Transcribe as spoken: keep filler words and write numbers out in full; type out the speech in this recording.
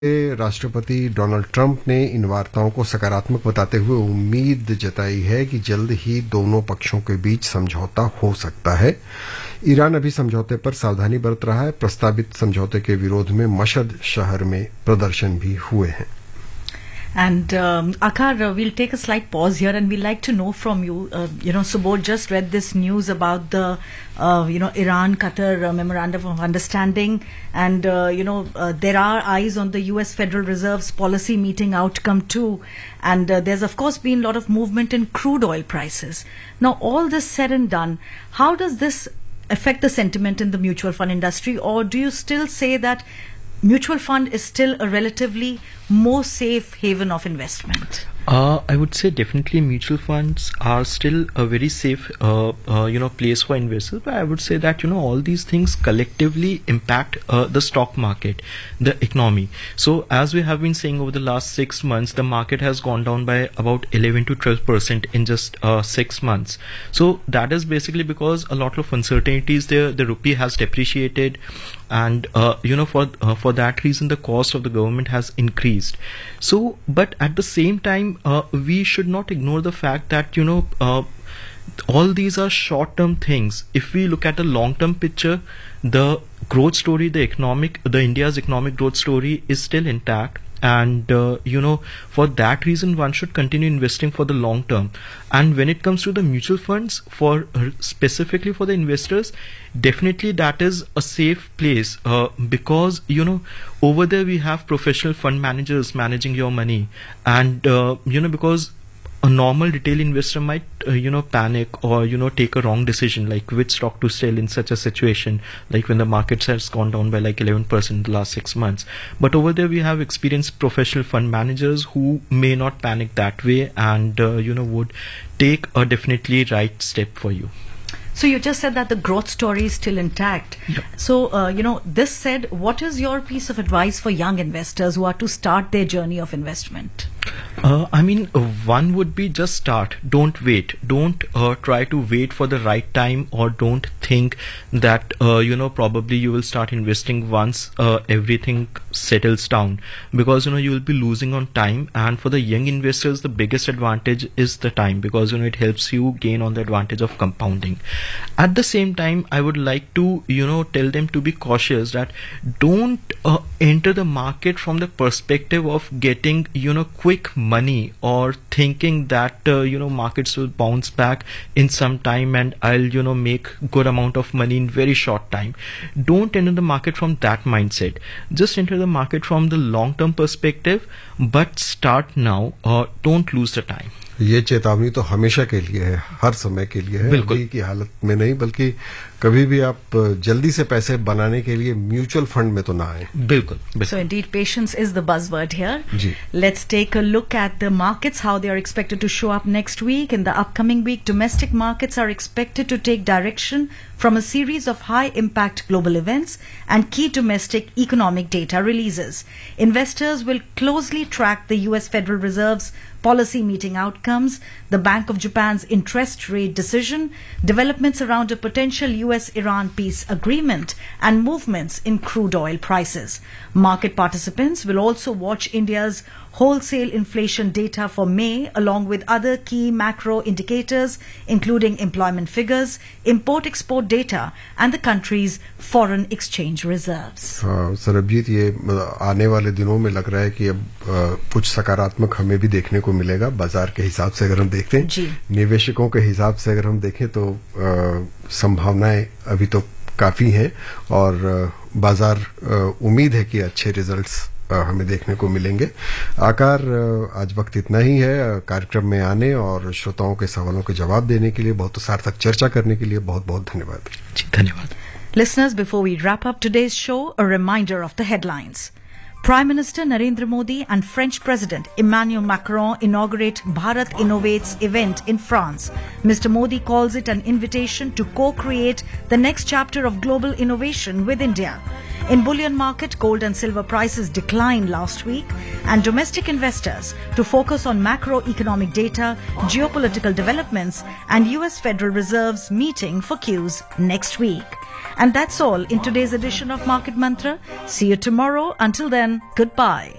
राष्ट्रपति Donald Trump ने इन वार्ताओं को सकारात्मक बताते हुए उम्मीद जताई है कि जल्द ही दोनों पक्षों के बीच समझौता हो सकता है। ईरान अभी समझौते पर सावधानी बरत रहा है। प्रस्तावित समझौते के विरोध में मशहद शहर में प्रदर्शन भी हुए हैं। And um, Akar, uh, we'll take a slight pause here, and we'd like to know from you. Uh, you know, Subodh just read this news about the, uh, you know, Iran-Qatar uh, memorandum of understanding, and uh, you know, uh, there are eyes on the U S Federal Reserve's policy meeting outcome too. And uh, there's of course been a lot of movement in crude oil prices. Now, all this said and done, how does this affect the sentiment in the mutual fund industry, or do you still say that mutual fund is still a relatively more safe haven of investment? Uh, I would say definitely mutual funds are still a very safe, uh, uh, you know, place for investors. But I would say that, you know, all these things collectively impact uh, the stock market, the economy. So as we have been saying over the last six months, the market has gone down by about eleven to twelve percent in just uh, six months. So that is basically because a lot of uncertainties there. The rupee has depreciated, and uh, you know, for uh, for that reason, the cost of the government has increased. So, but at the same time, uh, we should not ignore the fact that, you know, uh, all these are short-term things. If we look at the long-term picture, the growth story, the economic, the India's economic growth story is still intact. And uh, you know, for that reason, one should continue investing for the long term. And when it comes to the mutual funds, for uh, specifically for the investors, definitely that is a safe place, uh, because, you know, over there we have professional fund managers managing your money, and uh, you know, because a normal retail investor might uh, you know, panic or, you know, take a wrong decision, like which stock to sell in such a situation, like when the market has gone down by like eleven percent in the last six months. But over there we have experienced professional fund managers who may not panic that way, and uh, you know, would take a definitely right step for you. So you just said that the growth story is still intact. Yep. So, uh, you know, this said, what is your piece of advice for young investors who are to start their journey of investment? Uh, I mean, one would be just start. Don't wait. Don't uh, try to wait for the right time, or don't think that, uh, you know, probably you will start investing once uh, everything settles down, because, you know, you will be losing on time. And for the young investors, the biggest advantage is the time, because, you know, it helps you gain on the advantage of compounding. At the same time, I would like to, you know, tell them to be cautious, that don't uh, enter the market from the perspective of getting, you know, quick money, or thinking that uh, you know, markets will bounce back in some time and I'll, you know, make good amount of money in very short time. Don't enter the market from that mindset. Just enter the market from the long term perspective, but start now, or don't lose the time. ये चेतावनी तो हमेशा के लिए है, हर समय के लिए है, अभी की हालत में नहीं, बल्कि कभी भी आप जल्दी से पैसे बनाने के लिए म्यूचुअल फंड में तो ना आए। बिल्कुल। So indeed, patience is the buzzword here. Ji. Let's take a look at the markets, how they are expected to show up next week. In the upcoming week, domestic markets are expected to take direction from a series of high-impact global events and key domestic economic data releases. Investors will closely track the U S Federal Reserve's policy meeting outcomes, the Bank of Japan's interest rate decision, developments around a potential U S Iran peace agreement, and movements in crude oil prices. Market participants will also watch India's wholesale inflation data for May, along with other key macro indicators, including employment figures, import-export data, and the country's foreign exchange reserves. हाँ, सरबजीत, ये आने वाले दिनों में लग रहा है कि अब कुछ सकारात्मक हमें भी देखने को मिलेगा। बाजार के हिसाब से अगर हम देखते हैं, निवेशकों के हिसाब से अगर हम देखें, तो संभावनाएं अभी तो काफी हैं, और बाजार उम्मीद है कि अच्छे रिजल्ट्स हमें देखने को मिलेंगे। आकार, आज वक्त इतना ही है। कार्यक्रम में आने और श्रोताओं के सवालों के जवाब देने के लिए, बहुत सार्थक चर्चा करने के लिए बहुत बहुत धन्यवाद। जी, धन्यवाद। Listeners, before we wrap up today's show, a reminder of the headlines. Prime Minister Narendra Modi and French President Emmanuel Macron inaugurate Bharat Innovates event in France. Mister Modi calls it an invitation to co-create the next chapter of global innovation with India. In bullion market, gold and silver prices declined last week, and domestic investors to focus on macroeconomic data, geopolitical developments, and U S Federal Reserve's meeting for Qs next week. And that's all in today's edition of Market Mantra. See you tomorrow. Until then, goodbye.